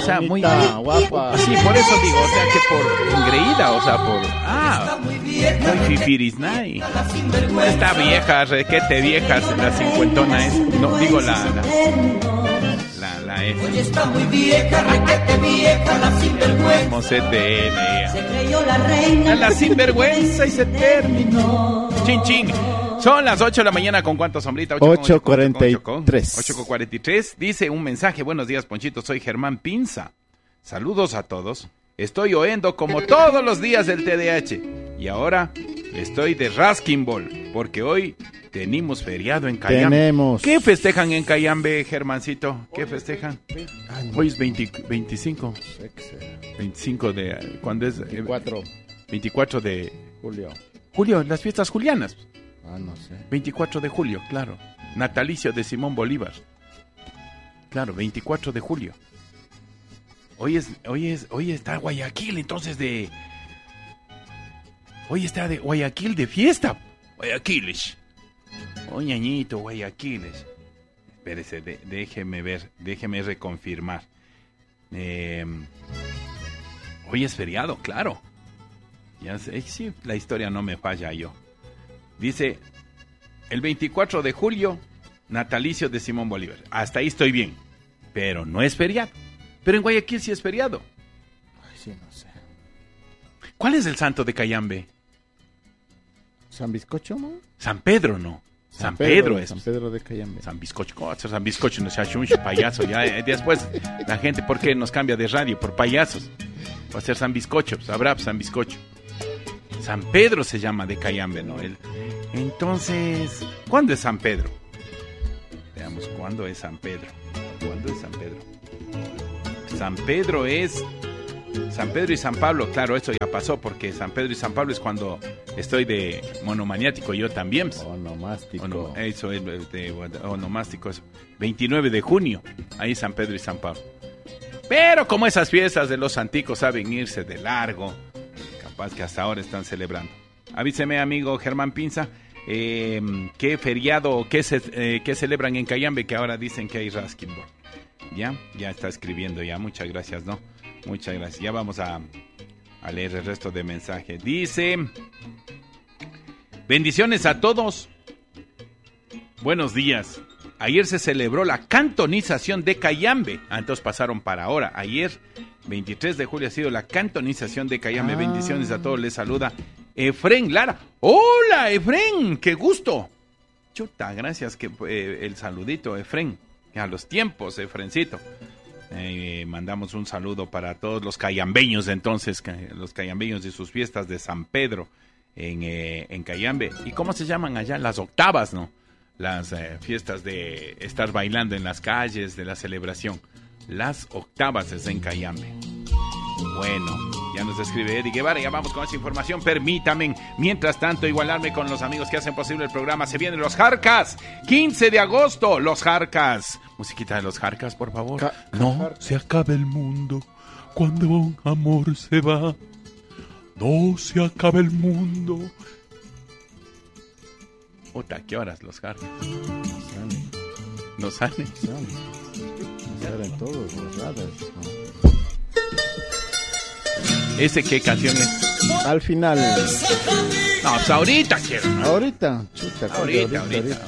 sea, muy guapa. Sí, por eso digo, o sea, que por engreída, o sea, por muy fifirisnay. Esta vieja, requete vieja, la cincuentona es, no, digo la es. Hoy está muy vieja, requete vieja, la sinvergüenza. Mocete, Se creyó la reina. la sinvergüenza y se terminó. Chin, chin. Son las 8 de la mañana, ¿con cuánto, Sombrita? 8:43. 8:43. Dice un mensaje: buenos días, Ponchito, soy Germán Pinza. Saludos a todos. Estoy oyendo como todos los días del TDH. Y ahora estoy de Raskin Ball, porque hoy tenemos feriado en Cayambe. ¿Qué festejan en Cayambe, Germancito? ¿Qué festejan? Hoy es 25. 25 de... ¿Cuándo es? 24 de... Julio, las fiestas julianas. No sé. 24 de julio, claro. Natalicio de Simón Bolívar. Claro, 24 de julio. Hoy está Guayaquil, entonces de... Hoy está de Guayaquil de fiesta. Guayaquiles. Oye, ñañito, Guayaquiles. Espérese, déjeme ver, déjeme reconfirmar. Hoy es feriado, claro. Ya sé, sí, la historia no me falla yo. Dice, el 24 de julio, natalicio de Simón Bolívar. Hasta ahí estoy bien. Pero no es feriado. Pero en Guayaquil sí es feriado. Ay, sí, no sé. ¿Cuál es el santo de Cayambe? ¿San Bizcocho, no? San Pedro, no. San Pedro es. San Pedro de Cayambe. San Bizcocho, San Bizcocho, no sea un payaso. Ya, después la gente, ¿por qué nos cambia de radio? Por payasos. Va a ser San Bizcocho, sabrá San Bizcocho. San Pedro se llama de Cayambe, ¿no? Entonces, ¿cuándo es San Pedro? Veamos, ¿cuándo es San Pedro? ¿Cuándo es San Pedro? San Pedro es... San Pedro y San Pablo, claro, esto ya pasó, porque San Pedro y San Pablo es cuando estoy de monomaniático, yo también. Onomástico. Eso es de onomástico, eso. 29 de junio, ahí San Pedro y San Pablo. Pero como esas fiestas de los anticos saben irse de largo, capaz que hasta ahora están celebrando. Avíseme, amigo Germán Pinza, qué feriado, qué celebran en Cayambe, que ahora dicen que hay Raskin Ball. Ya está escribiendo ya, muchas gracias, ¿no? Muchas gracias. Ya vamos a leer el resto de mensajes. Dice: bendiciones a todos. Buenos días. Ayer se celebró la cantonización de Cayambe. Entonces pasaron para ahora. Ayer, 23 de julio, ha sido la cantonización de Cayambe. Bendiciones a todos. Les saluda Efren Lara. Hola, Efren. Qué gusto. Chuta, gracias. El saludito, Efren. A los tiempos, Efrencito. Mandamos un saludo para todos los cayambeños, entonces, los cayambeños de sus fiestas de San Pedro en Cayambe. ¿Y cómo se llaman allá? Las octavas, ¿no? Las fiestas de estar bailando en las calles, de la celebración. Las octavas es en Cayambe. Bueno, ya nos escribe Eddie Guevara, ya vamos con esa información. Permítame, mientras tanto, igualarme con los amigos que hacen posible el programa. Se vienen los Jarcas, 15 de agosto, los Jarcas. Musiquita de los Jarcas, por favor. No se acaba el mundo cuando un amor se va. No se acaba el mundo. Ota, ¿qué horas los Jarcas? No salen. No salen todos los radas, ¿no? ¿Ese qué canción es? Al final. No, pues ahorita quiero, ¿no? Ahorita, chuta. Ahorita.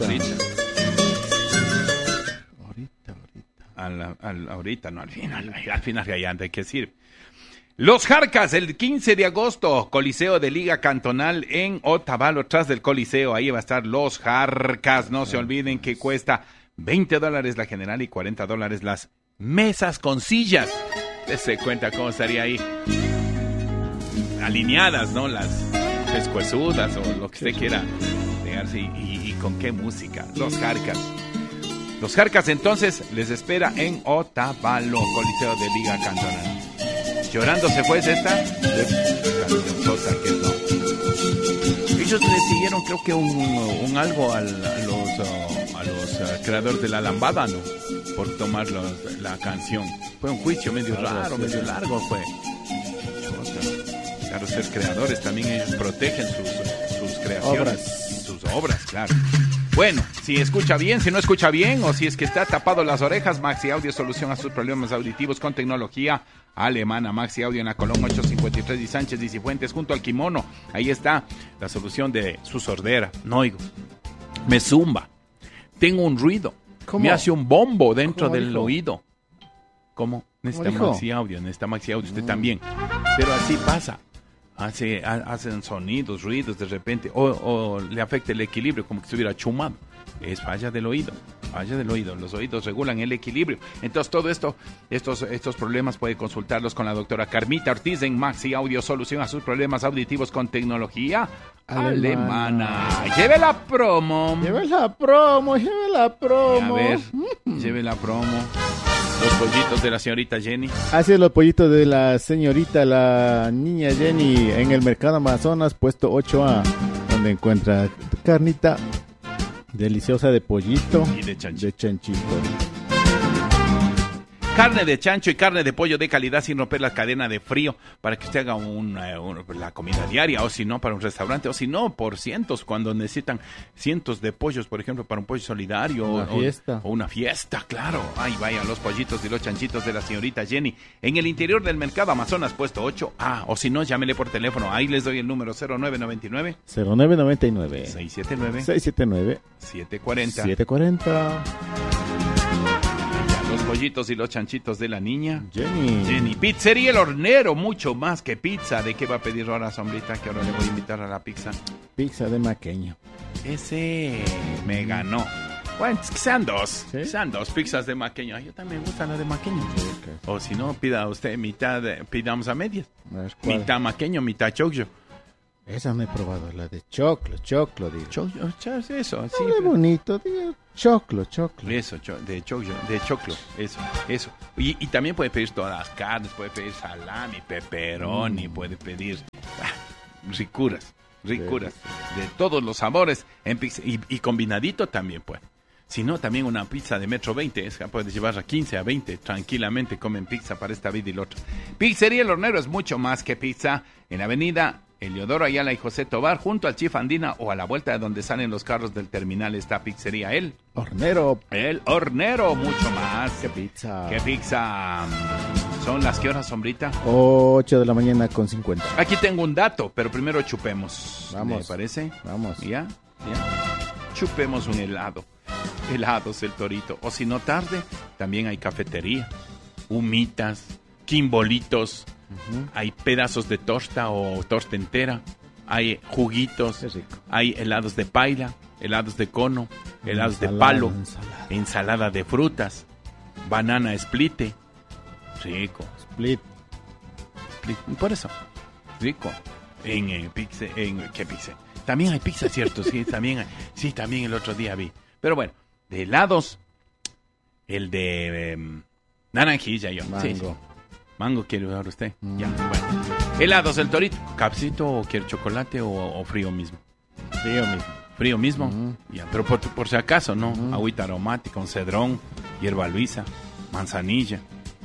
Ahorita, no, al final ya hay que decir. Los Jarcas, el 15 de agosto, Coliseo de Liga Cantonal en Otavalo, tras del Coliseo, ahí va a estar Los Jarcas. No se olviden que cuesta $20 la general y $40 las mesas con sillas. Se cuenta cómo estaría ahí. Alineadas, ¿no? Las pescuezudas o lo que usted quiera pegarse y con qué música. Los Jarcas. Los Jarcas entonces les espera en Otavalo, Coliseo de Liga Cantonal. Llorando se fue esta canción sota que no. Ellos le siguieron, creo que un algo a los creadores de la lambada, ¿no? Por tomar la canción. Fue un juicio medio raro, medio largo fue. Claro, ser creadores también ellos protegen sus creaciones, sus obras, claro. Bueno, si escucha bien, si no escucha bien, o si es que está tapado las orejas, Maxi Audio, solución a sus problemas auditivos con tecnología alemana. Maxi Audio en la Colón 853 y Sánchez y Cifuentes, junto al Kimono. Ahí está la solución de su sordera. No oigo, me zumba, tengo un ruido, ¿Cómo? me hace un bombo dentro ¿Cómo del dijo? oído. ¿Cómo? Necesita dijo? Maxi Audio, usted también. Pero así pasa. Hacen sonidos, ruidos de repente, o le afecta el equilibrio, como que estuviera chumado. Es falla del oído. Los oídos regulan el equilibrio. Entonces, todo estos problemas puede consultarlos con la doctora Carmita Ortiz en Maxi Audio, solución a sus problemas auditivos con tecnología alemana. Lleve la promo. Lleve la promo. A ver, lleve la promo. Los pollitos de la señorita Jenny. Así es, los pollitos de la señorita, la niña Jenny, en el mercado Amazonas, puesto 8A, donde encuentra carnita deliciosa de pollito Y de chancho. de chanchito. Carne de chancho y carne de pollo de calidad sin romper la cadena de frío para que usted haga la comida diaria, o si no para un restaurante, o si no por cientos, cuando necesitan cientos de pollos, por ejemplo, para un pollo solidario Una fiesta. o una fiesta, claro. Ahí vayan los pollitos y los chanchitos de la señorita Jenny en el interior del mercado Amazonas, puesto 8A, o si no, llámele por teléfono. Ahí les doy el número 0999 0999 679 679 740. 740. Los pollitos y los chanchitos de la niña Jenny. Pizzería El Hornero, mucho más que pizza. ¿De qué va a pedir ahora, sombrita? Que ahora le voy a invitar a la pizza. Pizza de maqueño. Ese me ganó. Bueno, que sean dos. ¿Sí? Sean dos pizzas de maqueño. Yo también me gusta la de maqueño. Ok. O si no, pida usted mitad, pidamos a medias. A ver, ¿cuál? Mitad maqueño, mitad choclo. Esa no he probado, la de choclo, digo. Choclo, eso, sí. Qué bonito, digo, choclo. Eso, de choclo, eso. Y también puede pedir todas las carnes, puede pedir salami, pepperoni, puede pedir ricuras, de todos los sabores en pizza, y combinadito también puede. Si no, también una pizza de 1,20 m, puedes llevar a 15, a 20, tranquilamente comen pizza para esta vida y la otra. Pizzería El Hornero es mucho más que pizza, en la avenida Eliodoro Ayala y José Tobar, junto al Chief Andina, o a la vuelta de donde salen los carros del terminal, está Pizzería El Hornero. Mucho más Qué pizza. que pizza. ¿Son las qué horas, sombrita? 8 de la mañana con 50. Aquí tengo un dato, pero primero chupemos. Vamos. ¿Me parece? Vamos. ¿Ya? Chupemos un helado. Helados El Torito. O si no tarde, también hay cafetería, humitas, quimbolitos, hay pedazos de torta o torta entera, hay juguitos, Qué rico. hay helados de paila, helados de cono, helados de Ensalada, palo, ensalada. ensalada de frutas, banana splite. Rico. Split. Por eso, rico. ¿Qué pizza? También hay pizza, ¿cierto? Sí, también el otro día vi. Pero bueno, de helados, el de naranjilla yo. Mango. Sí. Mango quiere usar usted. Ya, bueno. Helados El Torito. ¿Capsito o quiere chocolate o frío mismo? Frío mismo. Frío mismo. Ya, pero por si acaso, ¿no? Agüita aromática, un cedrón, hierba luisa, manzanilla.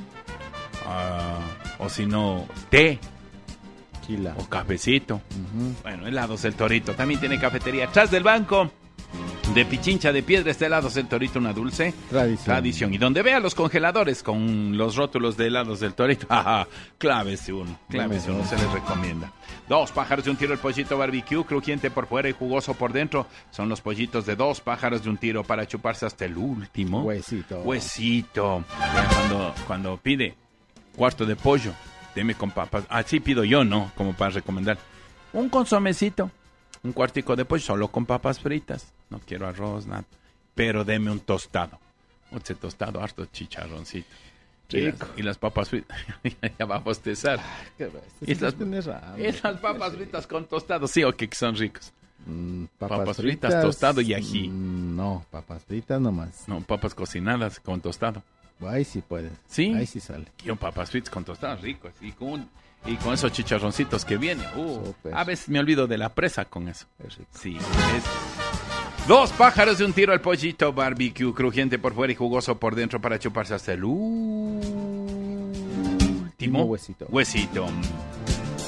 O si no, té Quila. o cafecito. Bueno, helados El Torito. También tiene cafetería atrás del banco. De Pichincha de Piedra está helados El Torito, una dulce tradición. Y donde vea los congeladores con los rótulos de helados del Torito, clávese uno, se les recomienda. Dos pájaros de un tiro, el pollito barbecue, crujiente por fuera y jugoso por dentro. Son los pollitos de Dos Pájaros de un Tiro para chuparse hasta el último huesito. Cuando pide cuarto de pollo, deme con papas. Así pido yo, ¿no? Como para recomendar. Un consomecito. Un cuartico de pollo solo con papas fritas. No quiero arroz, nada. Pero deme un tostado. Ese tostado, harto chicharroncito. Y las papas fritas. Ya va a bostezar. Y las papas fritas con tostado. Sí, ok, que son ricos. Papas fritas, tostado y ají. No, papas fritas nomás. No, papas cocinadas con tostado. Ahí sí puedes. Sí. Ahí sí sale. Y un papas fritas con tostado rico. Y con esos chicharroncitos que vienen. Súper. A veces me olvido de la presa con eso. Es rico. Sí, Dos pájaros de un tiro, el pollito barbecue, crujiente por fuera y jugoso por dentro para chuparse hasta el último huesito.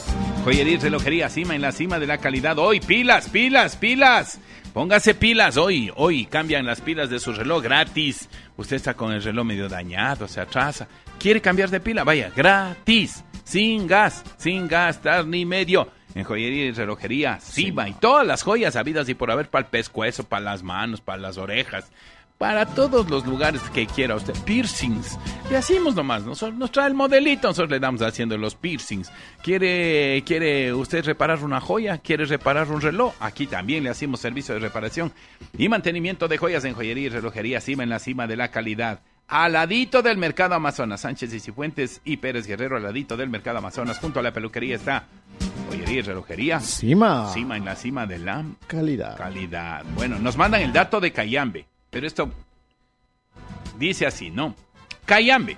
Joyería y relojería Cima, en la cima de la calidad. Hoy, pilas. Póngase pilas hoy. Cambian las pilas de su reloj gratis. Usted está con el reloj medio dañado, se atrasa. ¿Quiere cambiar de pila? Vaya, gratis. Sin gastar ni medio. En joyería y relojería Cima. Y todas las joyas habidas y por haber, para el pescuezo, para las manos, para las orejas. Para todos los lugares que quiera usted. Piercings. Le hacemos nomás. Nos trae el modelito. Nosotros le damos haciendo los piercings. ¿Quiere usted reparar una joya? ¿Quiere reparar un reloj? Aquí también le hacemos servicio de reparación y mantenimiento de joyas en joyería y relojería Cima, en la cima de la calidad. Al ladito del Mercado Amazonas. Sánchez y Cifuentes y Pérez Guerrero, al ladito del Mercado Amazonas. Junto a la peluquería está joyería y relojería Cima, en la cima de la calidad. Bueno, nos mandan el dato de Cayambe. Pero esto dice así, ¿no? Cayambe.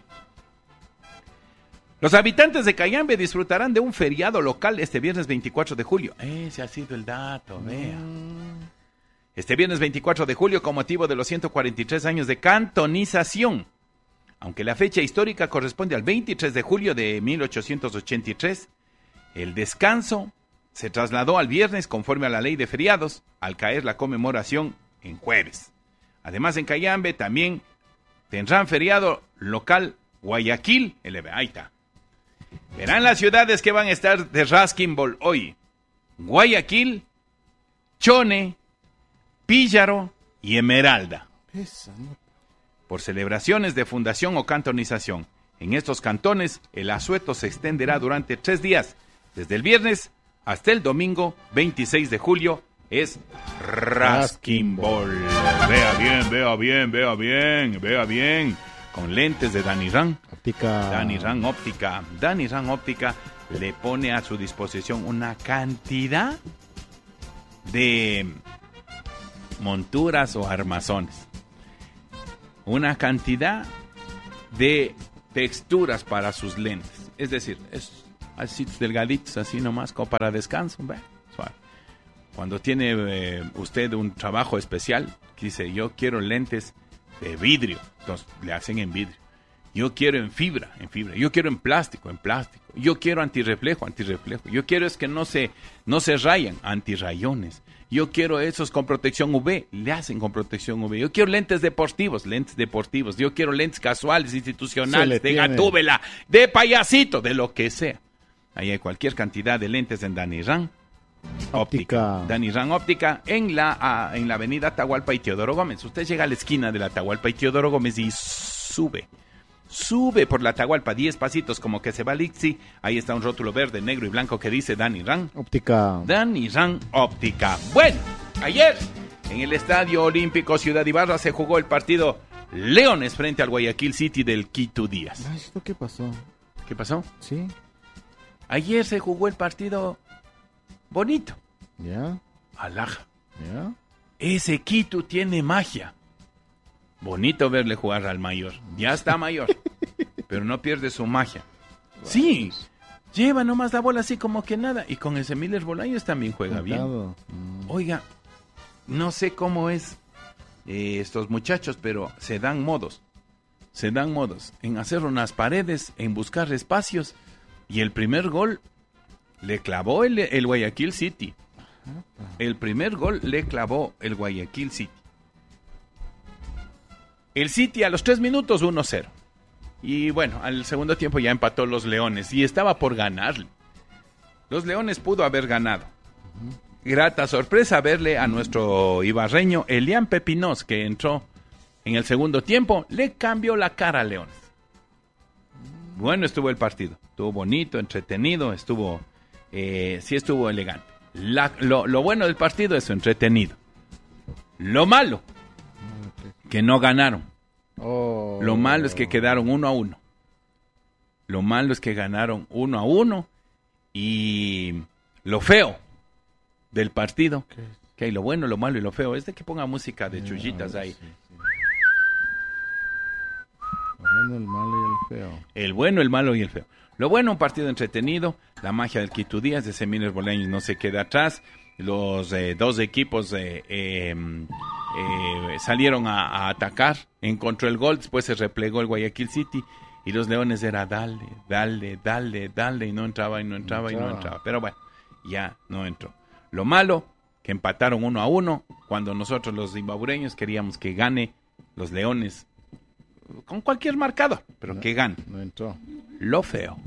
Los habitantes de Cayambe disfrutarán de un feriado local este viernes 24 de julio. Ese ha sido el dato, vea. Este viernes 24 de julio con motivo de los 143 años de cantonización. Aunque la fecha histórica corresponde al 23 de julio de 1883, el descanso se trasladó al viernes conforme a la ley de feriados, al caer la conmemoración en jueves. Además, en Cayambe también tendrán feriado local Guayaquil. Ahí está. Verán las ciudades que van a estar de Raskin Ball hoy. Guayaquil, Chone, Píllaro y Esmeralda. Por celebraciones de fundación o cantonización. En estos cantones, el asueto se extenderá durante 3 días. Desde el viernes hasta el domingo 26 de julio. Es Raskin Ball. Vea bien. Con lentes de Danirán. Danirán Óptica le pone a su disposición una cantidad de monturas o armazones. Una cantidad de texturas para sus lentes. Es decir, es así delgaditos, así nomás, como para descanso. Suave. Cuando tiene usted un trabajo especial, dice, yo quiero lentes de vidrio, entonces le hacen en vidrio. Yo quiero en fibra. Yo quiero en plástico. Yo quiero antirreflejo. Yo quiero es que no se rayan, antirrayones. Yo quiero esos con protección UV, le hacen con protección UV. Yo quiero lentes deportivos. Yo quiero lentes casuales, institucionales, de gatúbela, de payasito, de lo que sea. Ahí hay cualquier cantidad de lentes en Danirán Óptica. Danirán Óptica en la avenida Atahualpa y Teodoro Gómez. Usted llega a la esquina de la Atahualpa y Teodoro Gómez y sube por la Atahualpa 10 pasitos como que se va al Ixi. Ahí está un rótulo verde, negro y blanco que dice Danirán Óptica. Danirán Óptica. Bueno, ayer en el Estadio Olímpico Ciudad Ibarra se jugó el partido Leones frente al Guayaquil City del Quito Díaz. ¿Esto qué pasó? ¿Qué pasó? Sí. Ayer se jugó el partido bonito. ¿Ya? Alhaja. ¿Ya? Ese Quito tiene magia. Bonito verle jugar al mayor. Ya está mayor, pero no pierde su magia. Sí, lleva nomás la bola así como que nada. Y con ese Miller Bolaños también juega bien. Oiga, no sé cómo es estos muchachos, pero se dan modos en hacer unas paredes, en buscar espacios. Y el primer gol le clavó el Guayaquil City. El primer gol le clavó el Guayaquil City. El City a los 3 minutos 1-0. Y bueno, al segundo tiempo ya empató los Leones y estaba por ganarle. Los Leones pudo haber ganado. Grata sorpresa verle a nuestro ibarreño Elian Pepinos, que entró en el segundo tiempo, le cambió la cara a Leones. Bueno, estuvo el partido. Estuvo bonito, entretenido, estuvo elegante. Lo bueno del partido es entretenido. Lo malo, que no ganaron. Lo malo es que quedaron 1-1. Lo malo es que ganaron 1-1. Y lo feo del partido, que hay lo bueno, lo malo y lo feo, es de que ponga música de chullitas ahí. Lo bueno, el malo y el feo. El bueno, el malo y el feo. Lo bueno, un partido entretenido. La magia del Quito Díaz de Semílez Bolaños no se queda atrás. Los dos equipos salieron a atacar. Encontró el gol, después se replegó el Guayaquil City. Y los Leones era dale, y no entraba. Pero bueno, ya no entró. Lo malo, que empataron 1-1, cuando nosotros los zimbabureños queríamos que gane los Leones con cualquier marcador, pero que gane. No entró. Lo feo.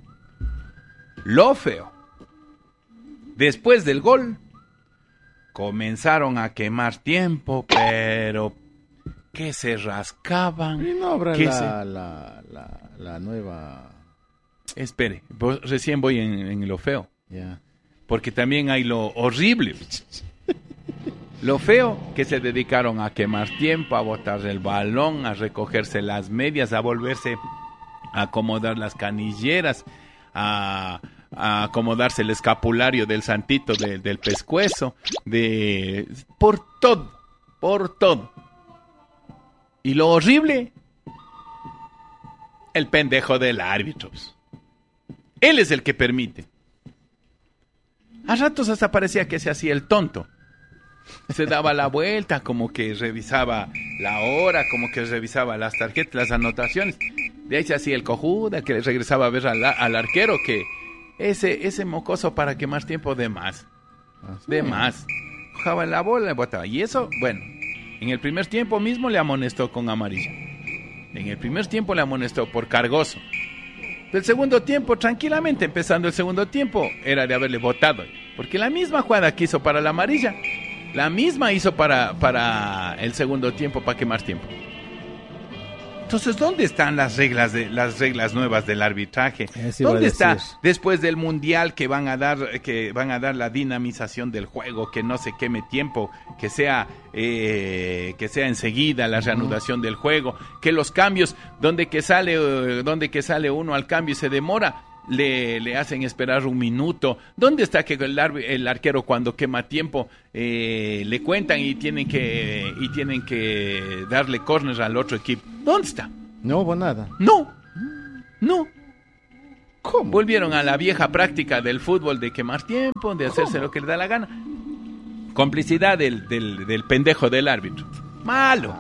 Después del gol, comenzaron a quemar tiempo, pero que se rascaban. Y no habrá que la nueva... Espere, recién voy en lo feo. Ya. Porque también hay lo horrible. Lo feo, que se dedicaron a quemar tiempo, a botar el balón, a recogerse las medias, a volverse a acomodar las canilleras, a acomodarse el escapulario del santito del pescuezo, por todo. Y lo horrible, el pendejo del árbitro. Él es el que permite. A ratos hasta parecía que se hacía el tonto. Se daba la vuelta, como que revisaba la hora, como que revisaba las tarjetas, las anotaciones. De ahí se hacía el cojuda, que regresaba a ver al arquero, que ese mocoso para quemar tiempo de más. De más. Cojaba la bola y botaba. Y eso, bueno, en el primer tiempo mismo le amonestó con amarilla. En el primer tiempo le amonestó por cargoso. Del segundo tiempo, tranquilamente, empezando el segundo tiempo, era de haberle votado. Porque la misma jugada que hizo para la amarilla, la misma hizo para el segundo tiempo, para quemar tiempo. Entonces, ¿dónde están las reglas nuevas del arbitraje? ¿Dónde está después del mundial que van a dar la dinamización del juego, que no se queme tiempo, que sea enseguida la reanudación del juego, que los cambios donde que sale uno al cambio y se demora, le hacen esperar un minuto? ¿Dónde está que el arquero cuando quema tiempo le cuentan y tienen que darle córner al otro equipo? ¿Dónde está? No hubo nada. No. ¿Cómo? Volvieron a la vieja práctica del fútbol de quemar tiempo, de hacerse lo que le da la gana. Complicidad del pendejo del árbitro. Malo.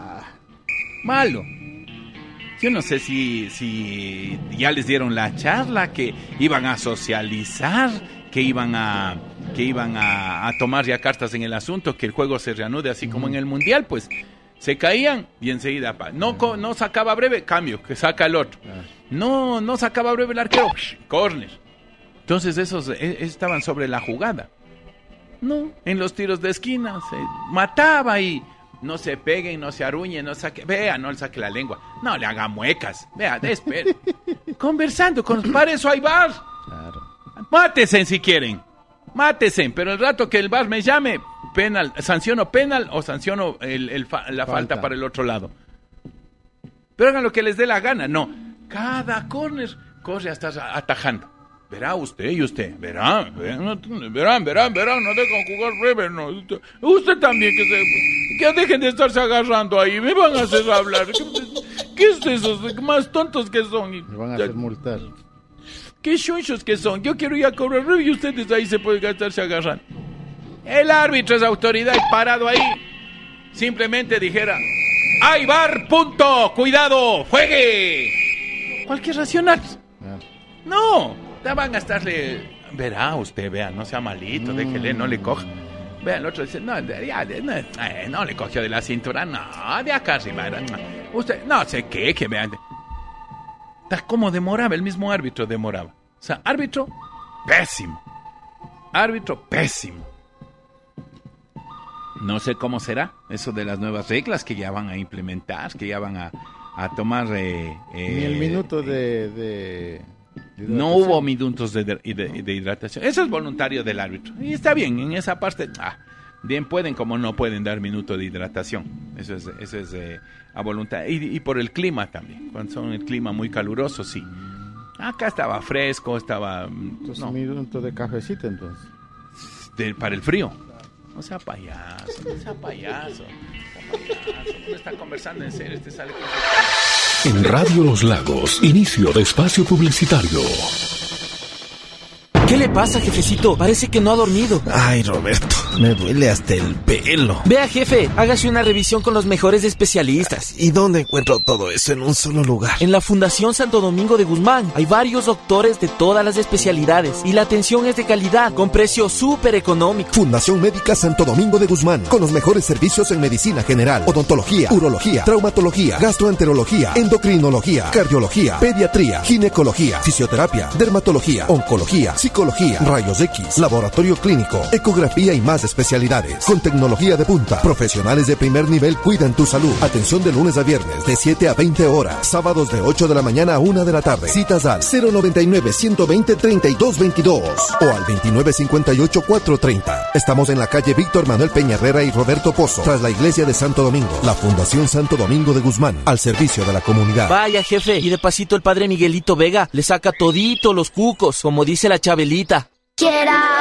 Yo no sé si ya les dieron la charla, que iban a socializar, que iban a tomar ya cartas en el asunto, que el juego se reanude así como en el mundial, pues se caían y enseguida no sacaba breve, cambio, que saca el otro. No sacaba breve el arquero, córner. Entonces esos estaban sobre la jugada. No, en los tiros de esquina se mataba y no se peguen, no se arruñen, no le saque la lengua, no le haga muecas, espere. Conversando, para eso hay VAR. Claro. Mátesen si quieren, pero el rato que el VAR me llame, penal, sanciono penal o sanciono la falta para el otro lado. Pero hagan lo que les dé la gana, no. Cada córner corre hasta atajando. Verá usted y usted, verán, no dejan jugar breve, no. Usted también que dejen de estarse agarrando ahí, me van a hacer hablar. ¿Qué es eso? Más tontos que son. Me van a hacer multar. Qué chunchos que son. Yo quiero ir a cobrar breve y ustedes ahí se pueden estarse agarrando. El árbitro es autoridad y parado ahí simplemente dijera: ¡ay, VAR, punto! ¡Cuidado! ¡Juegue! Cualquier racional. No. Van a estarle, verá usted, no sea malito, déjele, no le coja. Vea, el otro dice, no le cogió de la cintura, no, de acá arriba, usted, no sé qué, que vean. ¿Cómo demoraba? El mismo árbitro demoraba. O sea, árbitro pésimo. No sé cómo será eso de las nuevas reglas que ya van a implementar, que ya van a tomar... Ni el minuto de no hubo minutos de hidratación. Eso es voluntario del árbitro. Y está bien, en esa parte, bien pueden como no pueden dar minuto de hidratación. Eso es a voluntad. Y por el clima también. Cuando son el clima muy caluroso, sí. Acá estaba fresco, estaba... Entonces, un minuto de cafecito, entonces. Para el frío. No sea payaso. Uno está conversando en serio, sale con... En Radio Los Lagos, inicio de espacio publicitario. ¿Qué le pasa, jefecito? Parece que no ha dormido. Ay, Roberto, me duele hasta el pelo. Vea, jefe, hágase una revisión con los mejores especialistas. ¿Y dónde encuentro todo eso en un solo lugar? En la Fundación Santo Domingo de Guzmán hay varios doctores de todas las especialidades y la atención es de calidad, con precio súper económico. Fundación Médica Santo Domingo de Guzmán, con los mejores servicios en medicina general, odontología, urología, traumatología, gastroenterología, endocrinología, cardiología, pediatría, ginecología, fisioterapia, dermatología, oncología, psicología, rayos X, laboratorio clínico, ecografía y más especialidades. Con tecnología de punta, profesionales de primer nivel cuidan tu salud. Atención de lunes a viernes de 7 a 20 horas, sábados de 8 de la mañana a 1 de la tarde. Citas al 099-120-3222 o al 2958-430. Estamos en la calle Víctor Manuel Peña Herrera y Roberto Pozo, tras la iglesia de Santo Domingo. La Fundación Santo Domingo de Guzmán, al servicio de la comunidad. Vaya, jefe, y de pasito el padre Miguelito Vega le saca todito los cucos, como dice la Chabelita.